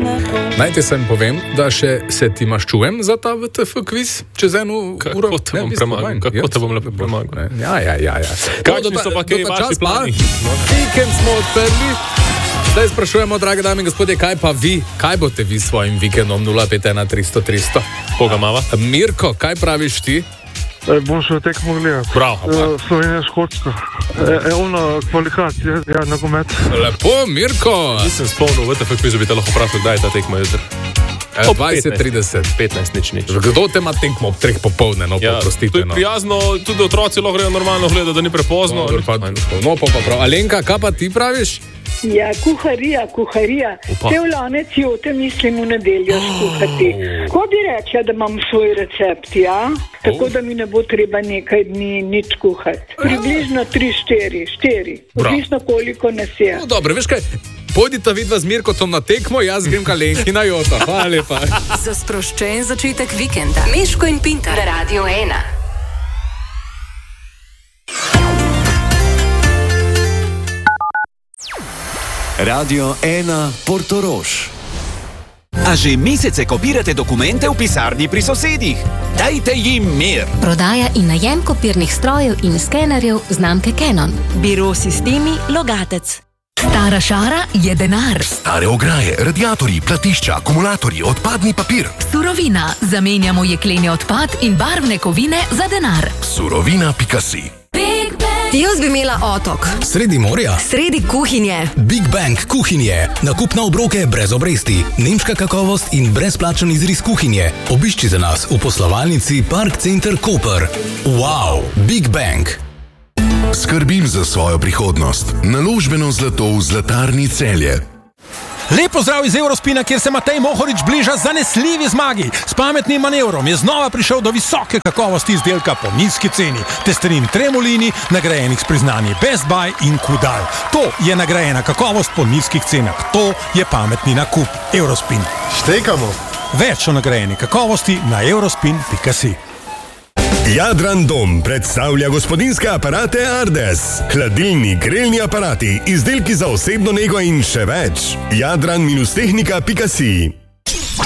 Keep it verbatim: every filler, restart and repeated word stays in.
Naj ti sem povem, da še se ti maščujem za ta V T F kviz čez eno kako uro. Te bom premagal, kako ja, te bom lepo premagal. Ja, ja, ja. ja. Kakšni so pa kaj vaši plani? Vikend smo odprli. Zdaj sprašujemo, drage dame in gospodje, kaj pa vi? Kaj boste vi s svojim vikendom? nula pet ena tristo tristo. Koga mava? Mirko, kaj praviš ti? E, bom šel tekmo gledati. Bravo. E, Slovenija Škotska. E, ono kvalifikacije, ja, nogomet. Lepo, Mirko. Nisem spomnil, V T F kvizu bi te lahko vprašal, kdaj je ta tekma jutri. dvajset trideset. petnajst, nič, nič. Kdo te ima tekmo ob treh popoldne, no, Ja, prostite, to je no. prijazno, tudi otroci lahko grejo normalno gledati, da ni prepozno. No, pa, no, pa, pa prav. Alenka, kaj pa ti praviš? Ja, kuharija, kuharija. Opa. Te vlanec jote mislim v nedeljo skuhati. Ko bi rekla, da imam svoj recept, ja? Tako da mi ne bo treba nekaj dni nič kuhati. Približno tri, štiri, štiri. Odvisno koliko nas je. No, dobro, veš kaj? Pojdita vidva z Mirkotom na tekmo, jaz grem k Alenki na joto. Hvala lepa. Za sproščen začetek vikenda. Meško in Pintar. Radio ena. Radio ena Portorož. A že mesece kopirate dokumente v pisarni pri sosedih? Dajte jim mir! Prodaja in najem kopirnih strojev in skenerjev znamke Canon. Biro sistemi Logatec. Stara šara je denar. Stare ograje, radiatorji, platišča, akumulatorji, odpadni papir. Surovina. Zamenjamo jekleni odpad in barvne kovine za denar. Surovina pika si. Jaz bi imela otok. Sredi morja? Sredi kuhinje. Big Bang kuhinje. Nakup na obroke brez obresti. Nemška kakovost in brezplačen izris kuhinje. Obišči za nas v poslovalnici Park Center Koper. Wow, Big Bang. Skrbim za svojo prihodnost. Naložbeno zlato v Zlatarni Celje. Lep pozdrav iz Eurospina, kjer se Matej Mohorič bliža zanesljivi zmagi. S pametnim manevrom je znova prišel do visoke kakovosti izdelka po nizki ceni. Testerin Tremolini, nagrajenih s priznanji Best Buy in Kudal. To je nagrajena kakovost po nizkih cenah. To je pametni nakup. Eurospin. Štekamo. Več o nagrajeni kakovosti na eurospin pika si. Jadran Dom predstavlja gospodinjske aparate Ardes. Hladilni, grelni aparati, izdelki za osebno nego in še več. jadran tehnika pika si.